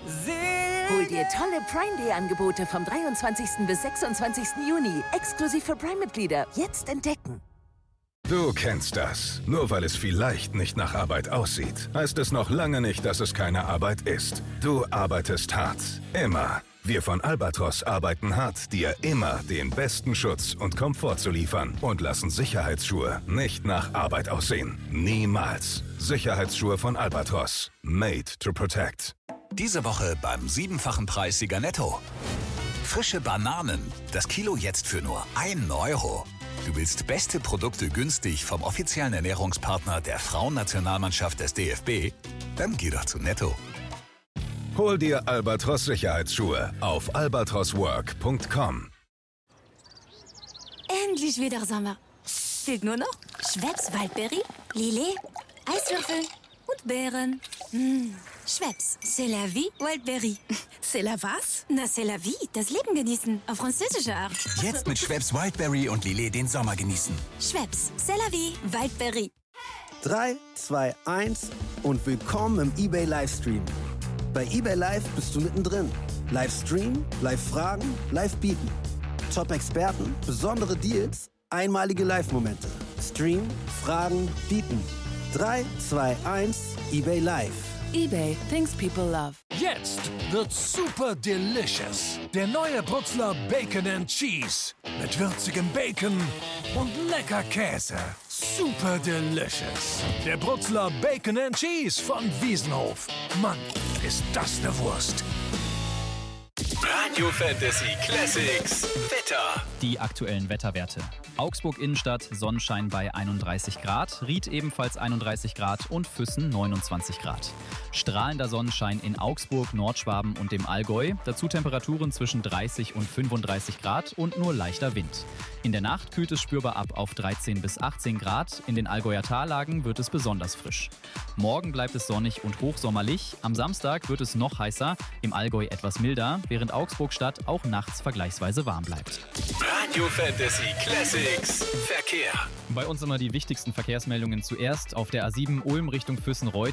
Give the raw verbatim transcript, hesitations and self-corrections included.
Hol dir tolle Prime Day Angebote vom dreiundzwanzigsten bis sechsundzwanzigsten Juni. Exklusiv für Prime-Mitglieder. Jetzt entdecken. Du kennst das. Nur weil es vielleicht nicht nach Arbeit aussieht, heißt es noch lange nicht, dass es keine Arbeit ist. Du arbeitest hart. Immer. Wir von Albatros arbeiten hart, dir immer den besten Schutz und Komfort zu liefern und lassen Sicherheitsschuhe nicht nach Arbeit aussehen. Niemals. Sicherheitsschuhe von Albatros. Made to protect. Diese Woche beim siebenfachen Preissieger Netto. Frische Bananen. Das Kilo jetzt für nur einen Euro. Du willst beste Produkte günstig vom offiziellen Ernährungspartner der Frauennationalmannschaft des D F B? Dann geh doch zu Netto. Hol dir Albatros Sicherheitsschuhe auf albatros work punkt com. Endlich wieder Sommer. Fehlt nur noch Schweppes Waldberry, Lillet, Eiswürfel und Beeren. Mmh. Schweppes, c'est la vie, Wildberry. C'est la was? Na, c'est la vie, das Leben genießen, auf französische Art. Jetzt mit Schweppes Wildberry und Lillet den Sommer genießen. Schweppes, c'est la vie, Wildberry. drei, zwei, eins und willkommen im eBay Livestream. Bei eBay Live bist du mittendrin. Livestream, Live-Fragen, Live-Bieten. Top-Experten, besondere Deals, einmalige Live-Momente. Stream, Fragen, Bieten. drei, zwei, eins, eBay Live. eBay, things people love. Jetzt wird super delicious. Der neue Brutzler Bacon and Cheese. Mit würzigem Bacon und lecker Käse. Super delicious. Der Brutzler Bacon and Cheese von Wiesenhof. Mann, ist das eine Wurst. Radio Fantasy Classics Wetter. Die aktuellen Wetterwerte. Augsburg Innenstadt, Sonnenschein bei einunddreißig Grad, Ried ebenfalls einunddreißig Grad und Füssen neunundzwanzig Grad. Strahlender Sonnenschein in Augsburg, Nordschwaben und dem Allgäu, dazu Temperaturen zwischen dreißig und fünfunddreißig Grad und nur leichter Wind. In der Nacht kühlt es spürbar ab auf dreizehn bis achtzehn Grad, in den Allgäuer Tallagen wird es besonders frisch. Morgen bleibt es sonnig und hochsommerlich, am Samstag wird es noch heißer, im Allgäu etwas milder, während Augsburg-Stadt auch nachts vergleichsweise warm bleibt. Radio Fantasy Classics Verkehr. Bei uns immer die wichtigsten Verkehrsmeldungen zuerst. Auf der A sieben Ulm Richtung Füssen-Reuth